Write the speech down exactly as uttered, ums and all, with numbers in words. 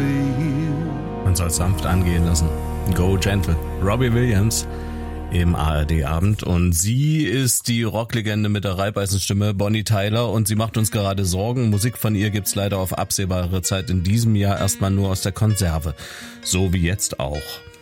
Man soll es sanft angehen lassen. Go Gentle. Robbie Williams im A R D-Abend. Und sie ist die Rocklegende mit der Reibeisenstimme, Bonnie Tyler. Und sie macht uns gerade Sorgen. Musik von ihr gibt's leider auf absehbare Zeit in diesem Jahr erstmal nur aus der Konserve. So wie jetzt auch.